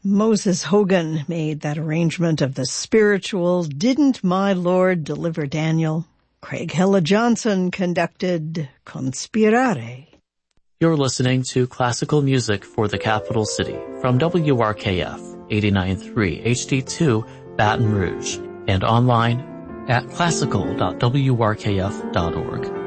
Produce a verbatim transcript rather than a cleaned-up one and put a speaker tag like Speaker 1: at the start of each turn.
Speaker 1: Moses Hogan made that arrangement of the spiritual Didn't My Lord Deliver Daniel? Craig Hilla Johnson conducted Conspirare.
Speaker 2: You're listening to classical music for the capital city from W R K F eighty-nine point three H D two Baton Rouge and online at classical dot w r k f dot org.